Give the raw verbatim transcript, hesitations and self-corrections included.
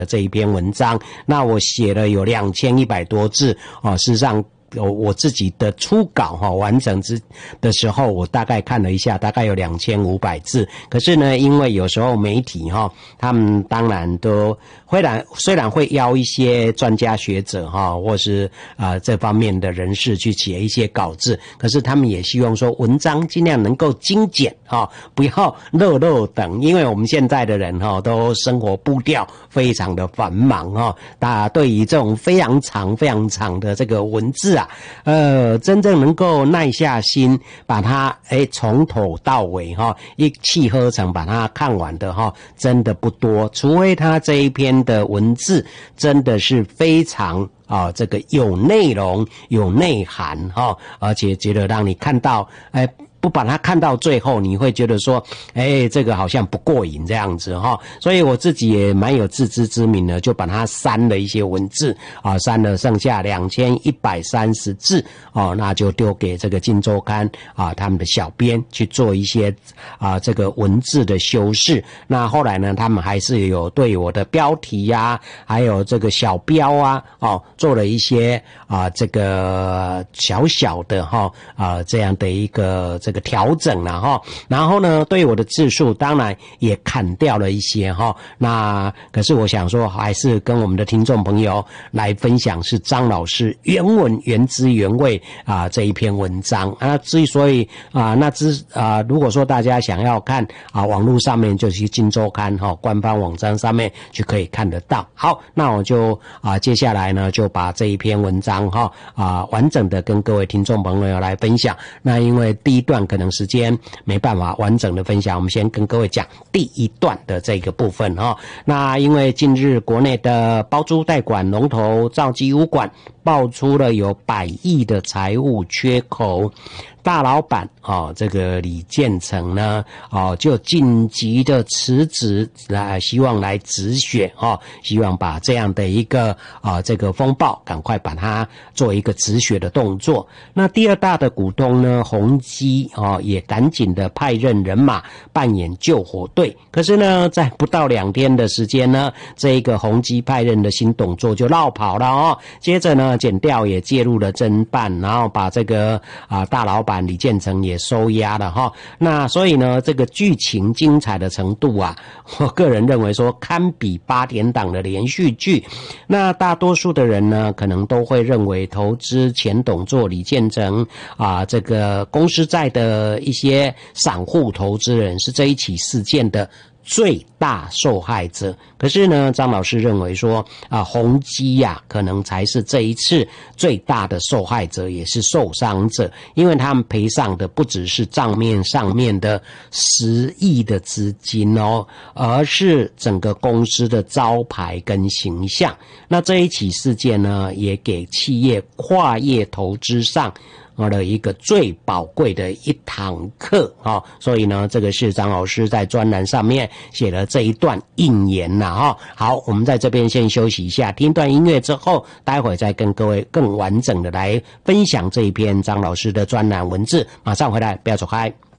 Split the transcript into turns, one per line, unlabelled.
这一篇文章。那我写了有两千一百多字哦，事实上我我自己的初稿哈、哦、完整之的时候，我大概看了一下，大概有两千五百字。可是呢，因为有时候媒体哈、哦，他们当然都虽然虽然会邀一些专家学者哈、哦，或是啊、呃、这方面的人士去写一些稿子，可是他们也希望说文章尽量能够精简哈、哦，不要漏漏等，因为我们现在的人哈、哦、都生活步调非常的繁忙哈、哦，大家对于这种非常长非常长的这个文字啊。呃，真正能够耐下心把它诶从头到尾哈、哦、一气呵成把它看完的哈、哦，真的不多，除非他这一篇的文字真的是非常啊这个有内容有内涵哈、哦，而且觉得让你看到诶。不把它看到最后，你会觉得说，哎，这个好像不过瘾这样子哈，所以我自己也蛮有自知之明的，就把它删了一些文字啊，删了剩下两千一百三十字哦，那就丢给这个今周刊啊他们的小编去做一些啊这个文字的修饰。那后来呢，他们还是有对我的标题呀、啊，还有这个小标啊，哦，做了一些啊这个小小的哈啊这样的一个这个调整了哈，然后呢，对我的字数当然也砍掉了一些哈。那可是我想说，还是跟我们的听众朋友来分享是张老师原文原汁原味啊这一篇文章啊。之所以啊，那之啊，如果说大家想要看啊，网络上面就去今周刊哈、哦、官方网站上面就可以看得到。好，那我就啊接下来呢就把这一篇文章哈啊完整的跟各位听众朋友来分享。那因为第一段可能时间没办法完整的分享，我们先跟各位讲第一段的这个部分哈、哦。那因为近日国内的包租代管龙头兆基物管爆出了有百亿的财务缺口，大老板哦，这个李建成呢哦就紧急的辞职来，希望来止血哦，希望把这样的一个啊、哦、这个风暴赶快把它做一个止血的动作。那第二大的股东呢，宏基哦也赶紧的派任人马扮演救火队。可是呢，在不到两天的时间呢，这一个宏基派任的新董座就落跑了哦。接着呢，检调也介入了侦办，然后把这个啊大老板李建成也收押了哈。那所以呢，这个剧情精彩的程度啊，我个人认为说堪比八点档的连续剧。那大多数的人呢，可能都会认为投资前董座李建成啊，这个公司债的一些散户投资人是这一起事件的最大受害者。可是呢，张老师认为说啊，宏基呀、啊，可能才是这一次最大的受害者，也是受伤者，因为他们赔上的不只是账面上面的十亿的资金哦，而是整个公司的招牌跟形象。那这一起事件呢，也给企业跨业投资上的一个最宝贵的一堂课哦，所以呢，这个是张老师在专栏上面写了这一段引言啦哈。好，我们在这边先休息一下，听段音乐之后，待会再跟各位更完整的来分享这一篇张老师的专栏文字。马上回来，不要走开。